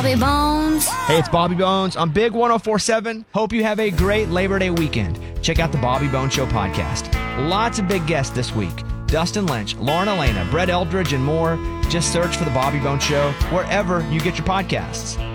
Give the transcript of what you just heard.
Bobby Bones. Hey, it's Bobby Bones on Big 104.7. Hope you have a great Labor Day weekend. Check out the Bobby Bones Show podcast. Lots of big guests this week. Dustin Lynch, Lauren Elena, Brett Eldridge, and more. Just search for the Bobby Bones Show wherever you get your podcasts.